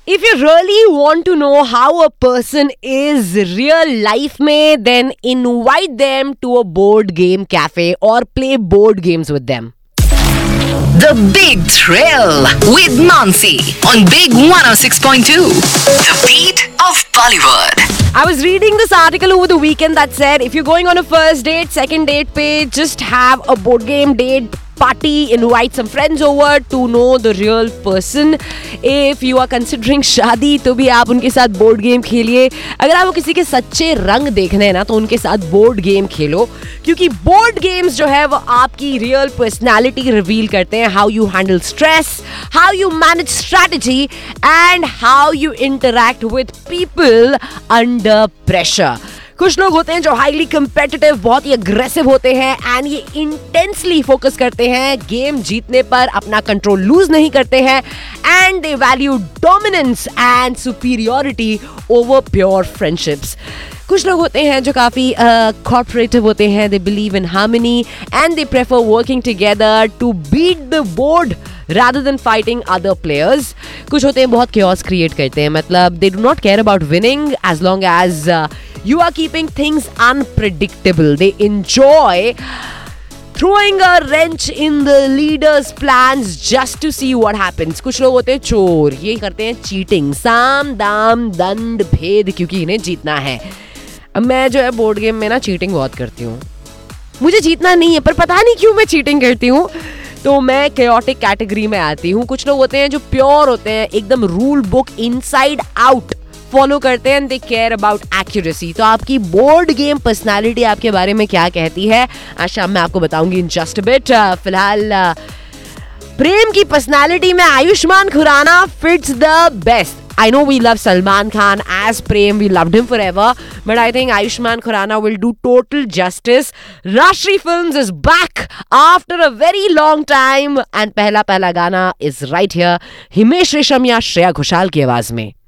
If you really want to know how a person is real life में, then invite them to a board game cafe or play board games with them. The Big Thrill with Mansi on Big 106.2. The beat of Bollywood. I was reading this article over the weekend that said if you're going on a first date, second date पे, just have a board game date party, invite some friends over to know the real person. If you are considering शादी तो भी आप उनके साथ board game खेलिए. अगर आपको किसी के सच्चे रंग देखने हैं ना तो उनके साथ बोर्ड गेम खेलो, क्योंकि बोर्ड गेम्स जो है वो आपकी रियल पर्सनालिटी रिवील करते हैं. How you handle stress, how you manage strategy and how you interact with people under pressure. कुछ लोग होते हैं जो हाईली कम्पिटिटिव, बहुत ही अग्रेसिव होते हैं एंड ये इंटेंसली फोकस करते हैं गेम जीतने पर, अपना कंट्रोल लूज नहीं करते हैं and they value dominance and superiority over pure friendships. कुछ लोग होते हैं जो काफ़ी कोऑपरेटिव होते हैं. They believe in harmony and they prefer working together to beat the board rather than fighting other players. कुछ होते हैं बहुत chaos create करते हैं, मतलब they do not care about winning as long as you are keeping things unpredictable. They enjoy throwing a wrench in the leader's plans just to see what happens. कुछ लोग होते हैं चोर, ये करते हैं चीटिंग, साम दाम दंड भेद, क्योंकि इन्हें जीतना है. अब मैं जो है बोर्ड गेम में ना चीटिंग बहुत करती हूँ. मुझे जीतना नहीं है पर पता नहीं क्यों मैं चीटिंग करती हूँ, तो मैं chaotic कैटेगरी में आती हूँ. कुछ लोग होते हैं जो प्योर होते हैं, एकदम rule book inside out follow करते हैं. They care about accuracy. तो आपकी बोर्ड गेम पर्सनालिटी आपके बारे में क्या कहती है, आज शाम मैं आपको बताऊंगी इन जस्ट अ बिट. फिलहाल प्रेम की पर्सनालिटी में Ayushman Khurana fits the best. I know we love Salman Khan as Prem, we loved him forever, but I think Ayushmann Khurrana will do total justice. Rashtree Films is back after a very long time and पहला गाना is right here. Himesh Reshammiya, Shreya Ghoshal की आवाज में.